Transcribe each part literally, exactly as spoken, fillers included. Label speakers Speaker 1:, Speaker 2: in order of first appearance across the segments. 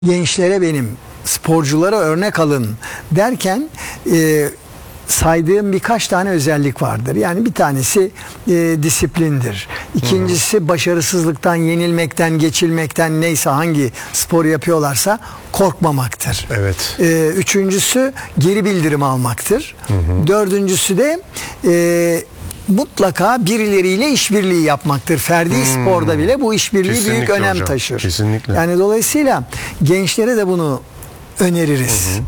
Speaker 1: gençlere benim sporculara örnek alın derken e, saydığım birkaç tane özellik vardır. Yani bir tanesi e, disiplindir. İkincisi hmm. başarısızlıktan, yenilmekten, geçilmekten, neyse hangi spor yapıyorlarsa korkmamaktır.
Speaker 2: Evet.
Speaker 1: E, üçüncüsü geri bildirim almaktır. Hı hı. Dördüncüsü de e, mutlaka birileriyle işbirliği yapmaktır. Ferdi hmm. sporda bile bu işbirliği Kesinlikle büyük önem
Speaker 2: hocam.
Speaker 1: taşır.
Speaker 2: Kesinlikle.
Speaker 1: Yani dolayısıyla gençlere de bunu öneririz. Hı hı.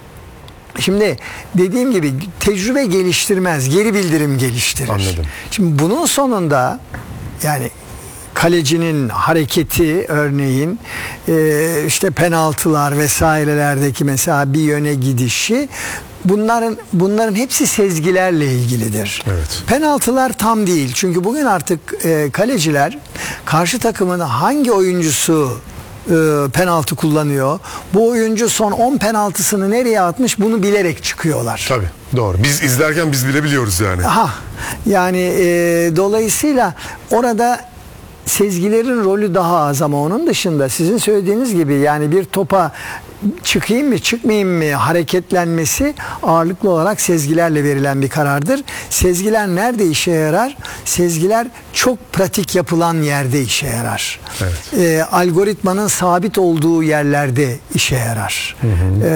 Speaker 1: Şimdi dediğim gibi tecrübe geliştirmez, geri bildirim geliştirir.
Speaker 2: Anladım.
Speaker 1: Şimdi bunun sonunda yani kalecinin hareketi örneğin e, işte penaltılar vesairelerdeki mesela bir yöne gidişi, bunların bunların hepsi sezgilerle ilgilidir.
Speaker 2: Evet.
Speaker 1: Penaltılar tam değil. Çünkü bugün artık e, kaleciler karşı takımın hangi oyuncusu e, penaltı kullanıyor, bu oyuncu son on penaltısını nereye atmış, bunu bilerek çıkıyorlar.
Speaker 2: Tabii, doğru. Biz izlerken biz bile biliyoruz yani.
Speaker 1: Aha, yani e, dolayısıyla orada sezgilerin rolü daha az, ama onun dışında sizin söylediğiniz gibi yani bir topa çıkayım mı çıkmayayım mı hareketlenmesi ağırlıklı olarak sezgilerle verilen bir karardır. Sezgiler nerede işe yarar? Sezgiler çok pratik yapılan yerde işe yarar.
Speaker 2: Evet.
Speaker 1: Ee, algoritmanın sabit olduğu yerlerde işe yarar. Hı hı.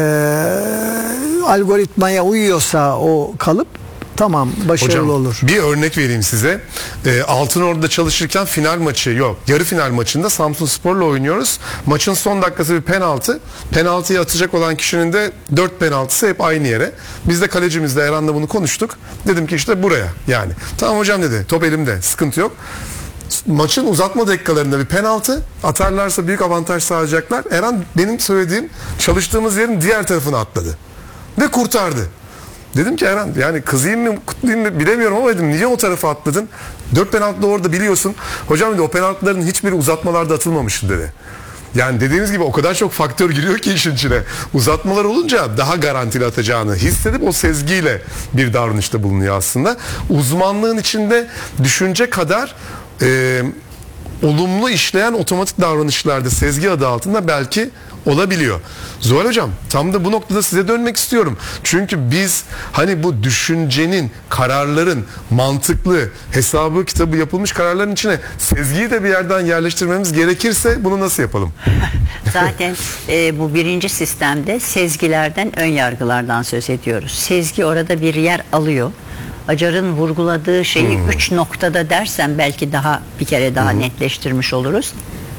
Speaker 1: Ee, algoritmaya uyuyorsa o kalıp tamam, başarılı
Speaker 2: Hocam,
Speaker 1: olur.
Speaker 2: Bir örnek vereyim size. E, Altınordu'da çalışırken final maçı yok. Yarı final maçında Samsunspor'la oynuyoruz. Maçın son dakikası bir penaltı. Penaltıyı atacak olan kişinin de dört penaltısı hep aynı yere. Biz de kalecimizle Erhan'la bunu konuştuk. Dedim ki işte buraya yani. Tamam hocam dedi. Top elimde. Sıkıntı yok. Maçın uzatma dakikalarında bir penaltı atarlarsa büyük avantaj sağlayacaklar. Erhan benim söylediğim çalıştığımız yerin diğer tarafına atladı. Ve kurtardı. Dedim ki Erhan, yani kızayım mı kutlayayım mı bilemiyorum ama dedim niye o tarafa atladın? Dört penaltı orada biliyorsun. Hocam dedi o penaltıların hiçbiri uzatmalarda atılmamıştı dedi. Yani dediğimiz gibi o kadar çok faktör giriyor ki işin içine. Uzatmalar olunca daha garantili atacağını hissedip o sezgiyle bir davranışta bulunuyor aslında. Uzmanlığın içinde düşünce kadar e, olumlu işleyen otomatik davranışlarda sezgi adı altında belki olabiliyor. Zuhal Hocam, tam da bu noktada size dönmek istiyorum. Çünkü biz hani bu düşüncenin, kararların mantıklı, hesabı kitabı yapılmış kararların içine sezgiyi de bir yerden yerleştirmemiz gerekirse bunu nasıl yapalım?
Speaker 3: Zaten e, bu birinci sistemde sezgilerden, ön yargılardan söz ediyoruz. Sezgi orada bir yer alıyor. Acar'ın vurguladığı şeyi hmm. üç noktada dersem belki daha bir kere daha hmm. netleştirmiş oluruz.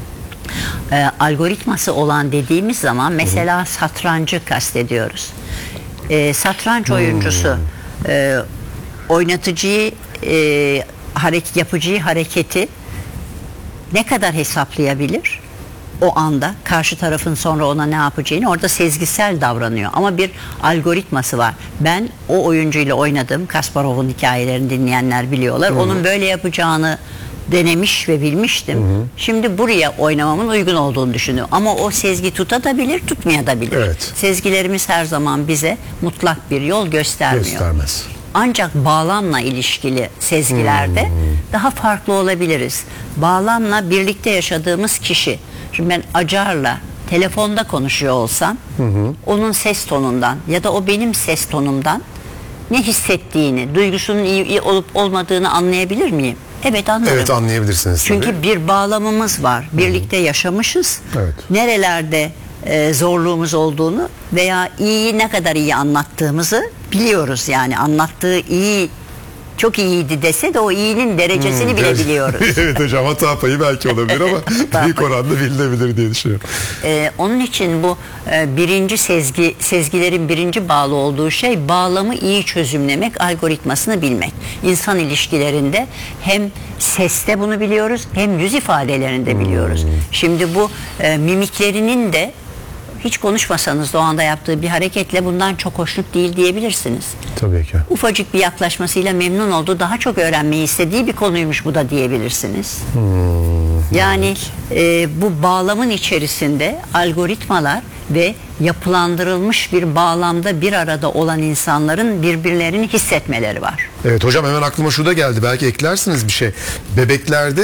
Speaker 3: E, algoritması olan dediğimiz zaman mesela hmm. satrancı kastediyoruz. E, satranç hmm. oyuncusu e, oynatıcıyı, e, hareket, yapıcıyı hareketi ne kadar hesaplayabilir? O anda karşı tarafın sonra ona ne yapacağını, orada sezgisel davranıyor. Ama bir algoritması var. Ben o oyuncuyla oynadım. Kasparov'un hikayelerini dinleyenler biliyorlar. Hı-hı. Onun böyle yapacağını denemiş ve bilmiştim. Hı-hı. Şimdi buraya oynamamın uygun olduğunu düşünüyorum. Ama o sezgi tutabilir, tutmayabilir.
Speaker 2: Evet.
Speaker 3: Sezgilerimiz her zaman bize mutlak bir yol göstermiyor.
Speaker 2: Göstermez.
Speaker 3: Ancak bağlamla ilişkili sezgilerde hmm. daha farklı olabiliriz. Bağlamla birlikte yaşadığımız kişi. Şimdi ben Acar'la telefonda konuşuyor olsam hı hı. onun ses tonundan ya da o benim ses tonumdan ne hissettiğini, duygusunun iyi, iyi olup olmadığını anlayabilir miyim? Evet, anlarım.
Speaker 2: Evet, anlayabilirsiniz.
Speaker 3: Çünkü
Speaker 2: tabii.
Speaker 3: bir bağlamımız var. Birlikte hı hı. yaşamışız.
Speaker 2: Evet.
Speaker 3: Nerelerde e, zorluğumuz olduğunu veya iyiyi ne kadar iyi anlattığımızı biliyoruz. Yani anlattığı iyi, çok iyiydi dese de o iyinin derecesini hmm, bile biliyoruz.
Speaker 2: Evet hocam, hata payı belki olabilir ama büyük oranda bilinebilir diye düşünüyorum.
Speaker 3: Ee, onun için bu e, birinci sezgi, sezgilerin birinci bağlı olduğu şey bağlamı iyi çözümlemek, algoritmasını bilmek. İnsan ilişkilerinde hem seste bunu biliyoruz hem yüz ifadelerinde biliyoruz. Hmm. Şimdi bu e, mimiklerinin de hiç konuşmasanız da o anda yaptığı bir hareketle bundan çok hoşnut değil diyebilirsiniz.
Speaker 2: Tabii ki.
Speaker 3: Ufacık bir yaklaşmasıyla memnun olduğu, daha çok öğrenmeyi istediği bir konuymuş bu da diyebilirsiniz. Hmm. Yani e, bu bağlamın içerisinde algoritmalar ve yapılandırılmış bir bağlamda bir arada olan insanların birbirlerini hissetmeleri var.
Speaker 2: Evet hocam, hemen aklıma şu da geldi. Belki eklersiniz bir şey. Bebeklerde